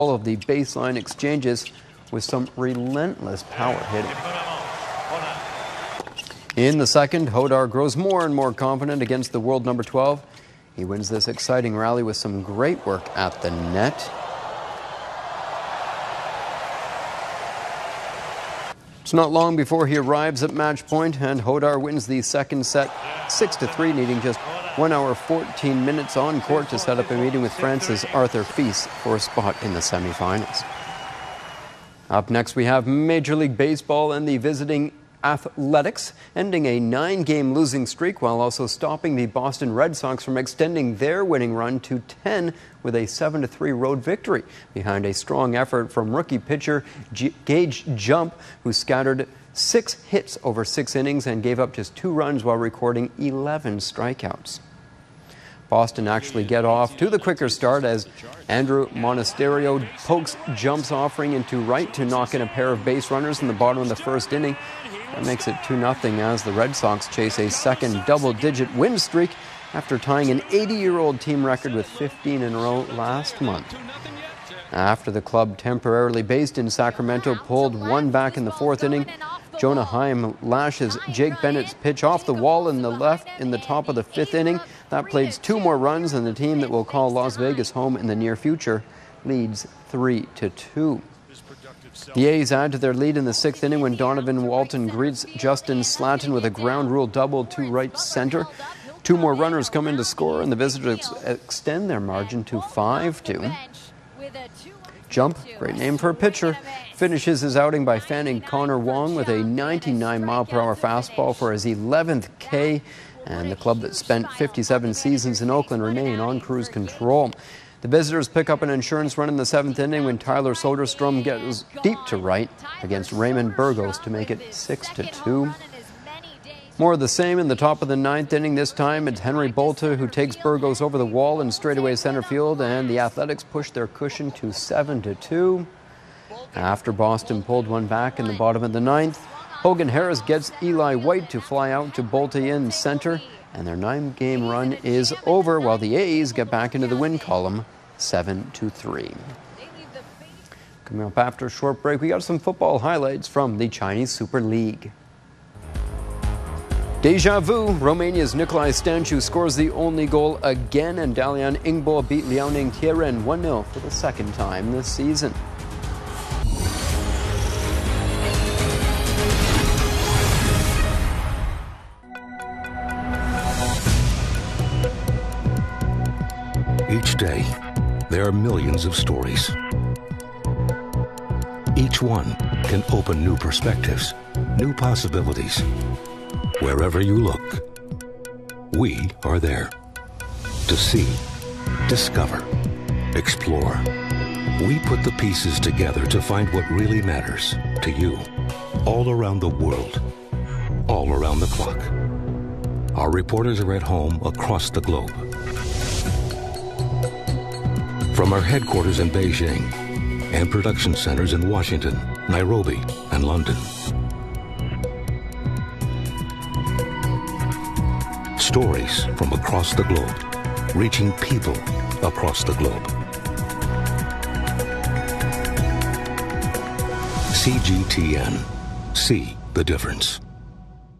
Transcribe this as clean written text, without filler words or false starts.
all of the baseline exchanges with some relentless power hitting. In the second, Hodar grows more and more confident against the world number 12. He wins this exciting rally with some great work at the net. It's not long before he arrives at match point, and Hodar wins the second set 6-3, needing just 1 hour 14 minutes on court to set up a meeting with France's Arthur Fils for a spot in the semifinals. Up next, we have Major League Baseball and the visiting Athletics ending a 9-game losing streak while also stopping the Boston Red Sox from extending their winning run to 10 with a 7-3 road victory behind a strong effort from rookie pitcher Gage Jump, who scattered 6 hits over 6 innings and gave up just 2 runs while recording 11 strikeouts. Boston actually get off to the quicker start as Andrew Monasterio pokes Jump's offering into right to knock in a pair of base runners in the bottom of the first inning. That makes it 2-0 as the Red Sox chase a second double-digit win streak after tying an 80-year-old team record with 15 in a row last month. After the club, temporarily based in Sacramento, pulled one back in the 4th inning, Jonah Heim lashes Jake Bennett's pitch off the wall in the top of the 5th inning. That plays 2 more runs, and the team that will call Las Vegas home in the near future leads 3-2. The A's add to their lead in the 6th inning when Donovan Walton greets Justin Slatton with a ground rule double to right center. 2 more runners come in to score, and the visitors extend their margin to 5-2. Jump, great name for a pitcher, finishes his outing by fanning Connor Wong with a 99-mile-per-hour fastball for his 11th K, and the club that spent 57 seasons in Oakland remain on cruise control. The visitors pick up an insurance run in the 7th inning when Tyler Soderstrom gets deep to right against Raymond Burgos to make it 6-2. More of the same in the top of the 9th inning. This time it's Henry Bolta who takes Burgos over the wall in straightaway center field, and the Athletics push their cushion to 7-2. After Boston pulled one back in the bottom of the 9th, Hogan Harris gets Eli White to fly out to Bolta in center, and their 9-game run is over while the A's get back into the win column 7-3. Coming up after a short break, we got some football highlights from the Chinese Super League. Deja vu, Romania's Nicolae Stanciu scores the only goal again, and Dalian Ingbo beat Liaoning Tieren 1-0 for the 2nd time this season. Each day, there are millions of stories. Each one can open new perspectives, new possibilities. Wherever you look, we are there to see, discover, explore. We put the pieces together to find what really matters to you, all around the world, all around the clock. Our reporters are at home across the globe. From our headquarters in Beijing and production centers in Washington, Nairobi, and London. Stories from across the globe, reaching people across the globe. CGTN. See the difference.